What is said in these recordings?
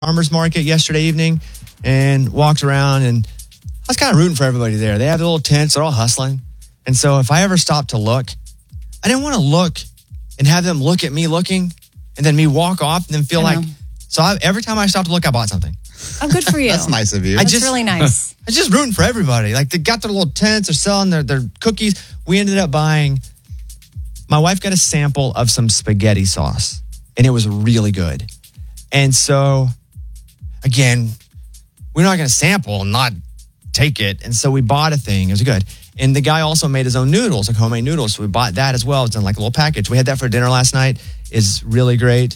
farmer's market yesterday evening and walked around, and I was kind of rooting for everybody there. They have the little tents. They're all hustling. And so if I ever stopped to look, I didn't want to look and have them look at me looking and then me walk off and then feel like... So every time I stopped to look, I bought something. Oh, good for you. That's nice of you. That's really nice. I was just rooting for everybody. Like, they got their little tents. They're selling their cookies. We ended up buying... My wife got a sample of some spaghetti sauce, and it was really good. And so, again, we're not going to sample and not take it. And so we bought a thing. It was good. And the guy also made his own noodles, like homemade noodles. So we bought that as well. It's in like a little package. We had that for dinner last night. It's really great.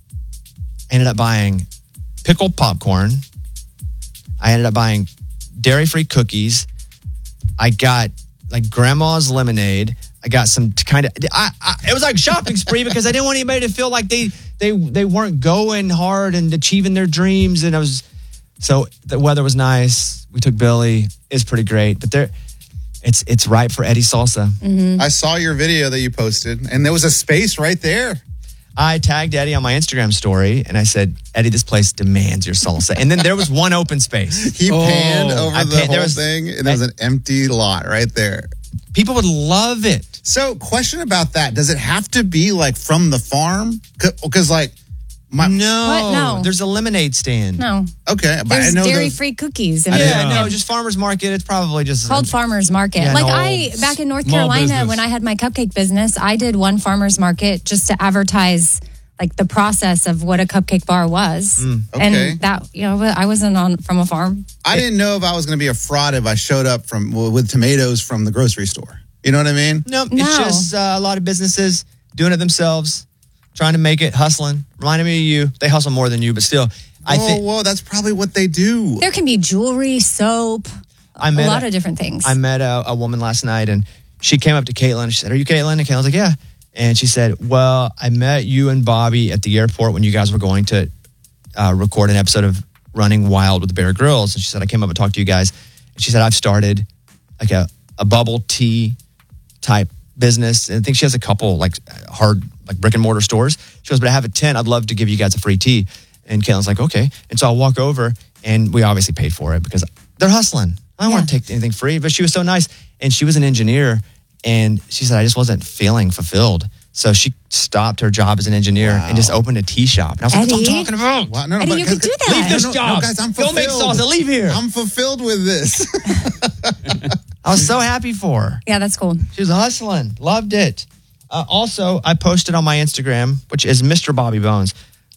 I ended up buying pickled popcorn. I ended up buying dairy-free cookies. I got like grandma's lemonade. I got some kind of... it was like a shopping spree because I didn't want anybody to feel like they weren't going hard and achieving their dreams. And so the weather was nice. We took Billy. It's pretty great. But it's ripe for Eddie salsa. Mm-hmm. I saw your video that you posted, and there was a space right there. I tagged Eddie on my Instagram story, and I said, Eddie, this place demands your salsa. And then there was one open space. He panned over the whole thing, and there was an empty lot right there. People would love it. So, question about that. Does it have to be, like, from the farm? Because, like... No. There's a lemonade stand. No. Okay. But There's I know dairy-free cookies. Just farmer's market. It's probably just... called farmer's market. Yeah, back in North Carolina, when I had my cupcake business, I did one farmer's market just to advertise like the process of what a cupcake bar was. Okay. And that, I wasn't from a farm. I didn't know if I was going to be a fraud if I showed up with tomatoes from the grocery store. You know what I mean? No. It's just a lot of businesses doing it themselves, trying to make it, hustling. Reminded me of you. They hustle more than you, but still. Whoa, that's probably what they do. There can be jewelry, soap, a lot of different things. I met a woman last night, and she came up to Caitlin. She said, "Are you Caitlin?" And Caitlin was like, "Yeah." And she said, "Well, I met you and Bobby at the airport when you guys were going to record an episode of Running Wild with Bear Grylls." And she said, "I came up and talked to you guys." And she said, "I've started like a bubble tea type business." And I think she has a couple like hard like brick and mortar stores. She goes, "But I have a tent. I'd love to give you guys a free tea." And Caitlin's like, "Okay." And so I'll walk over, and we obviously paid for it because they're hustling. I don't want to take anything free, but she was so nice. And she was an engineer, and she said, "I just wasn't feeling fulfilled." So she stopped her job as an engineer and just opened a tea shop. And I was like, "That's what I'm talking about." Wow, Eddie, you could do that. Leave this job. guys, I'm fulfilled. Don't make salsa. Leave here. I'm fulfilled with this. I was so happy for her. Yeah, that's cool. She was hustling. Loved it. Also, I posted on my Instagram, which is Mr. Bobby Bones,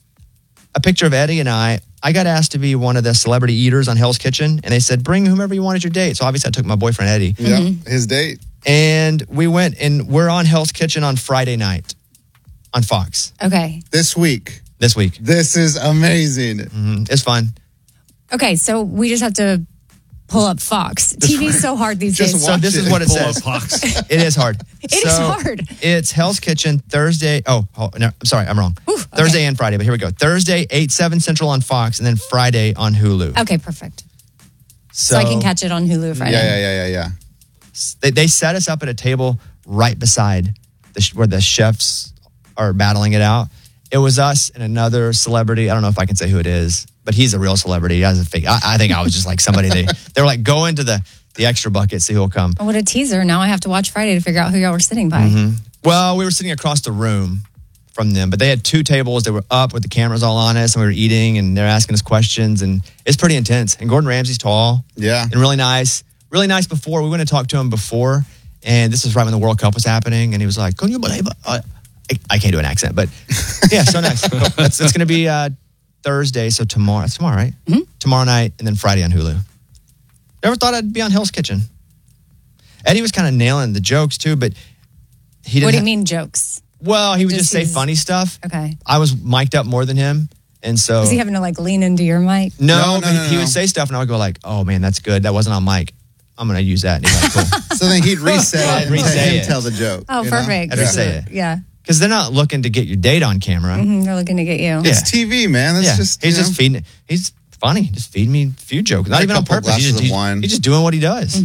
a picture of Eddie and I. I got asked to be one of the celebrity eaters on Hell's Kitchen, and they said, "Bring whomever you want at your date." So obviously I took my boyfriend, Eddie. Yeah, his date. And we went, and we're on Hell's Kitchen on Friday night on Fox. Okay. This week. This is amazing. It's fun. Okay, so we just have to pull up Fox. TV's so hard these days. So this is what it says. It is hard. It is hard. It's Hell's Kitchen Thursday. No, I'm sorry, I'm wrong. Thursday and Friday, but here we go. Thursday, 8/7 Central on Fox, and then Friday on Hulu. Okay, perfect. So I can catch it on Hulu Friday. Yeah. They set us up at a table right beside where the chefs are battling it out. It was us and another celebrity. I don't know if I can say who it is, but he's a real celebrity. He has a fake. I think I was just like somebody they were like, go into the extra bucket, see who'll come. Oh, what a teaser. Now I have to watch Friday to figure out who y'all were sitting by. Well, we were sitting across the room from them, but they had two tables. They were up with the cameras all on us, and we were eating, and they're asking us questions, and it's pretty intense. And Gordon Ramsay's tall. Yeah. And really nice. Really nice before. We went and talked to him before, and this was right when the World Cup was happening, and he was like, "Can you believe it?" I can't do an accent, but yeah, so nice. It's going to be Thursday, so tomorrow. It's tomorrow, right? Mm-hmm. Tomorrow night, and then Friday on Hulu. Never thought I'd be on Hell's Kitchen. Eddie was kind of nailing the jokes too, but he didn't. What do you mean jokes? Well, he would just say funny stuff. Okay. I was mic'd up more than him, and so was he having to like lean into your mic? No, he would say stuff, and I would go like, "Oh man, that's good. That wasn't on mic. I'm going to use that." And he's like, "Cool." So then he'd reset it and tell the joke. Oh, perfect. I'd say it. Yeah. Because they're not looking to get your date on camera. They're looking to get you. It's TV, man. That's just he's just feeding. He's funny. Just feeding me a few jokes. Not even on purpose. He's just doing what he does.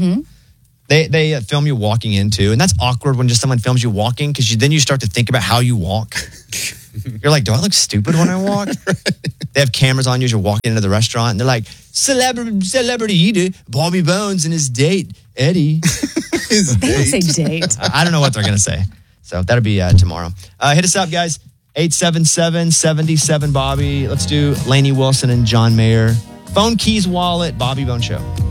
They film you walking into, and that's awkward when just someone films you walking because then you start to think about how you walk. You're like, do I look stupid when I walk? They have cameras on you as you're walking into the restaurant, and they're like, celebrity eater, Bobby Bones and his date, Eddie. His They don't say date. date. I don't know what they're going to say. So that'll be tomorrow. Hit us up, guys. 877-77-BOBBY. Let's do Lainey Wilson and John Mayer. Phone, keys, wallet, Bobby Bone Show.